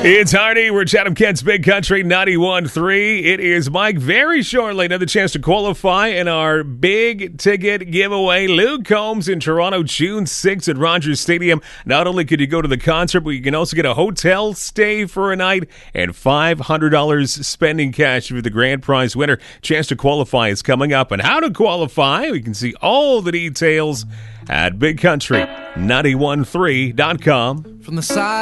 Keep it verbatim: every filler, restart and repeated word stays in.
It's Hardy. We're Chatham Kent's Big Country ninety-one point three. It is Mike. Very shortly, another chance to qualify in our big ticket giveaway. Luke Combs in Toronto, June sixth at Rogers Stadium. Not only could you go to the concert, but you can also get a hotel stay for a night and five hundred dollars spending cash for the grand prize winner. Chance to qualify is coming up. And how to qualify, we can see all the details at big country ninety-one point three dot com. From the side